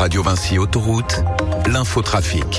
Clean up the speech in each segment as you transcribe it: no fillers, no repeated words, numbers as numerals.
Radio Vinci Autoroute, l'infotrafic.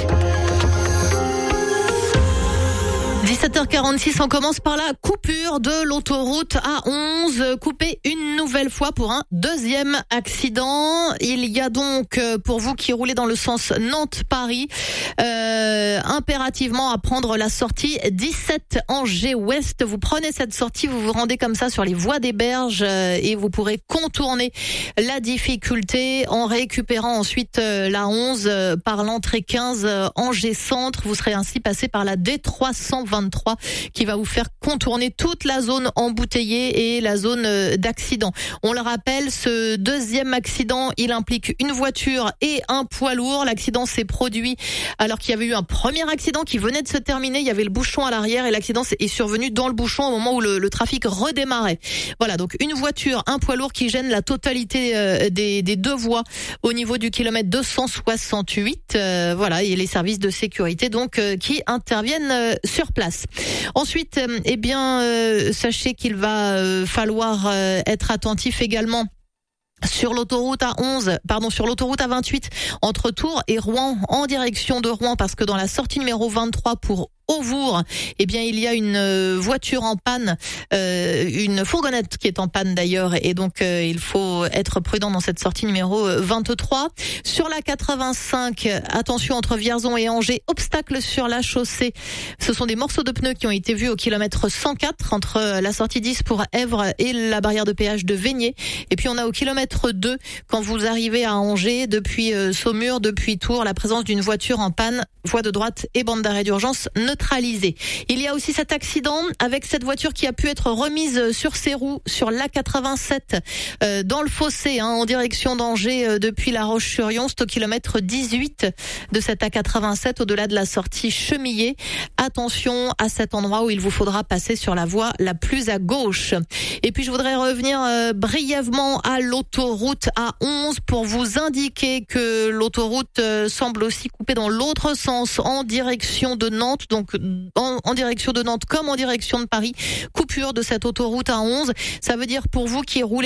17h46, on commence par la coupure de l'autoroute A11, coupée une nouvelle fois pour un deuxième accident. Il y a donc, pour vous qui roulez dans le sens Nantes-Paris, impérativement à prendre la sortie 17 Angers-Ouest. Vous prenez cette sortie, vous vous rendez comme ça sur les voies des Berges et vous pourrez contourner la difficulté en récupérant ensuite la 11 par l'entrée 15 Angers-Centre. Vous serez ainsi passé par la D323 qui va vous faire contourner toute la zone embouteillée et la zone d'accident. On le rappelle, ce deuxième accident, il implique une voiture et un poids lourd. L'accident s'est produit alors qu'il y avait eu un premier accident qui venait de se terminer. Il y avait le bouchon à l'arrière et l'accident est survenu dans le bouchon au moment où le trafic redémarrait. Voilà, donc une voiture, un poids lourd qui gêne la totalité des deux voies au niveau du kilomètre 268. Voilà, et les services de sécurité donc qui interviennent sur place. Ensuite, sachez qu'il va falloir être attentif également sur l'autoroute A28 entre Tours et Rouen en direction de Rouen, parce que dans la sortie numéro 23 pour Auvour, il y a une voiture en panne, une fourgonnette qui est en panne d'ailleurs, et donc il faut être prudent dans cette sortie numéro 23. Sur la 85, attention entre Vierzon et Angers, obstacle sur la chaussée. Ce sont des morceaux de pneus qui ont été vus au kilomètre 104 entre la sortie 10 pour Èvre et la barrière de péage de Vénier. Et puis on a au kilomètre 2, quand vous arrivez à Angers, depuis Saumur, depuis Tours, la présence d'une voiture en panne, voie de droite et bande d'arrêt d'urgence neutralisée. Il y a aussi cet accident avec cette voiture qui a pu être remise sur ses roues sur l'A87 dans le fossé en direction d'Angers depuis La Roche-sur-Yon. C'est au kilomètre 18 de cette A87 au-delà de la sortie Chemillé. Attention à cet endroit où il vous faudra passer sur la voie la plus à gauche. Et puis je voudrais revenir brièvement à l'autoroute A11 pour vous indiquer que l'autoroute semble aussi coupée dans l'autre sens en direction de Nantes, donc en direction de Nantes comme en direction de Paris. Coupure de cette autoroute A11. Ça veut dire pour vous qui roulez